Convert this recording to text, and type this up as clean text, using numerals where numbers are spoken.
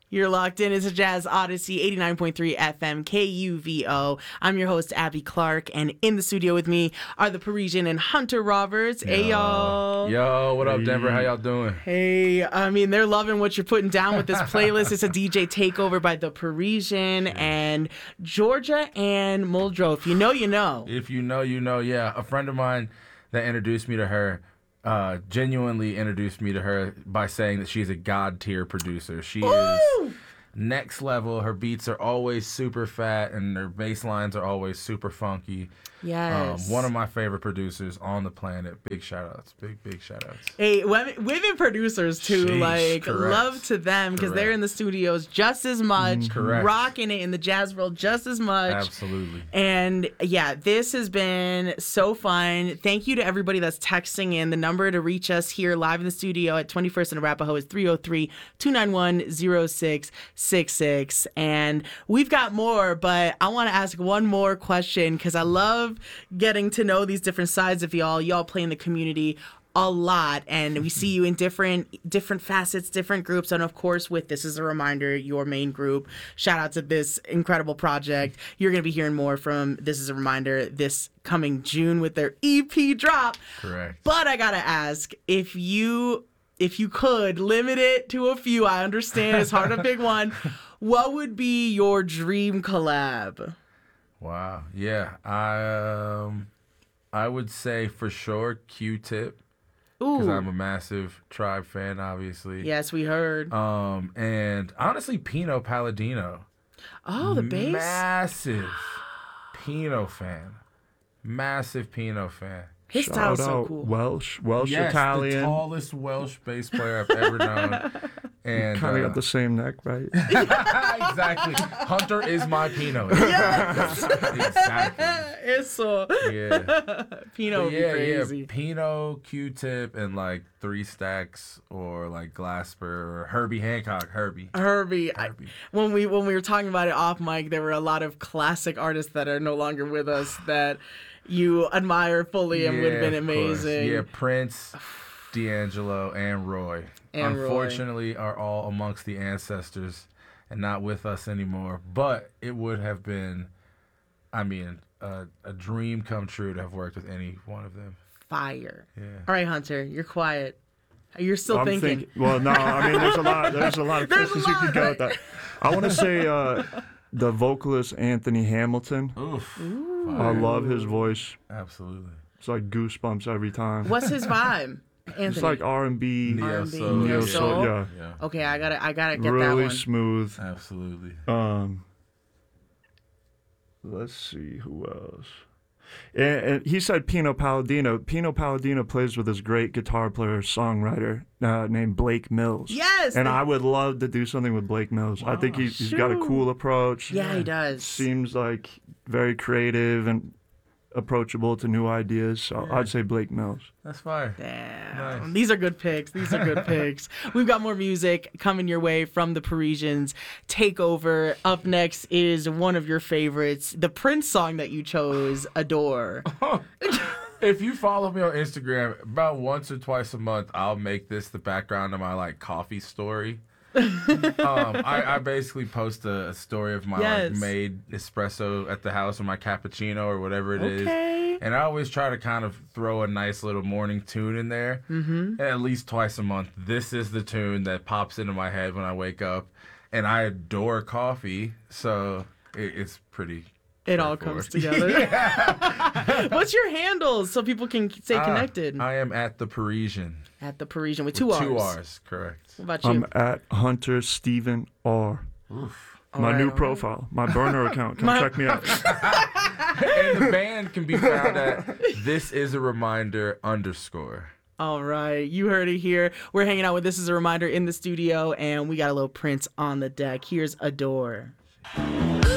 You're locked in. It's a Jazz Odyssey, 89.3 FM, KUVO. I'm your host, Abby Clark, and in the studio with me are the Parisian and Hunter Roberts. Hey, y'all. Yo, what up, Denver? How y'all doing? Hey, I mean, they're loving what you're putting down with this playlist. It's a DJ takeover by the Parisian and Georgia and Muldrow. If you know, you know. If you know, you know. Yeah, a friend of mine that introduced me to her genuinely introduced me to her by saying that she's a god tier producer. She is next level. Her beats are always super fat and her bass lines are always super funky. Yes. One of my favorite producers on the planet. Big shout outs. Big shout outs. Hey, women producers too. Sheesh, correct. Love to them because they're in the studios just as much, rocking it in the jazz world just as much. Absolutely. And yeah, this has been so fun. Thank you to everybody that's texting in. The number to reach us here live in the studio at 21st and Arapahoe is 303-291-0666. And we've got more, but I want to ask one more question because I love getting to know these different sides of y'all. Y'all play in the community a lot, and we see you in different facets, different groups, and of course with This Is a Reminder, your main group. Shout out to this incredible project. You're going to be hearing more from This Is a Reminder this coming June with their EP drop. Correct. But I gotta ask, if you could limit it to a few, I understand it's hard to pick one, what would be your dream collab? Wow. Yeah. I would say for sure Q-Tip. Because I'm a massive Tribe fan, obviously. Yes, we heard. And honestly, Pino Palladino. Oh, the bass? Massive Pino fan. Massive Pino fan. His style's so cool. Welsh Yes, Italian. the tallest Welsh bass player I've ever known. And Kind of got the same neck, right? exactly. Hunter is my Pino. Yes. Exactly. It's so. Yeah. Pino would be crazy. Yeah. Pino, Q-Tip, and like Three Stacks or like Glasper or Herbie Hancock. Herbie. When we were talking about it off mic, there were a lot of classic artists that are no longer with us that you admire fully and would have been amazing. Yeah, Prince, D'Angelo, and Roy. Unfortunately, are all amongst the ancestors and not with us anymore. But it would have been, a dream come true to have worked with any one of them. Fire. Yeah. All right, Hunter, you're quiet. You're still thinking. Well, no, there's a lot of places you could go with that. I want to say the vocalist Anthony Hamilton. Oof. I love his voice. Absolutely. It's like goosebumps every time. What's his vibe, Anthony? It's like R&B. Neo Neo soul. Yeah. Okay, I gotta get that Really one. smooth. Absolutely. Let's see who else. And he said Pino Palladino. Pino Palladino plays with this great guitar player, songwriter named Blake Mills. Yes. And I would love to do something with Blake Mills. Wow. I think he's got a cool approach. Yeah, he does. Seems like very creative and approachable to new ideas. So I'd say Blake Mills. That's fire. Damn. Nice. These are good picks. We've got more music coming your way from the Parisians. Takeover. Up next is one of your favorites, the Prince song that you chose, Adore. If you follow me on Instagram, about once or twice a month, I'll make this the background of my coffee story. I basically post a story of my made espresso at the house or my cappuccino or whatever it is. And I always try to kind of throw a nice little morning tune in there. Mm-hmm. At least twice a month. This is the tune that pops into my head when I wake up. And I adore coffee, so it's pretty. It all comes together. What's your handles so people can stay connected? I am at the Parisian. At the Parisian with two R's. 2 R's, correct. What about you? I'm at Hunter Steven R. Oof. My new profile, my burner account. Come check me out. And the band can be found at This Is a Reminder _. All right, you heard it here. We're hanging out with This Is a Reminder in the studio, and we got a little Prince on the deck. Here's Adore.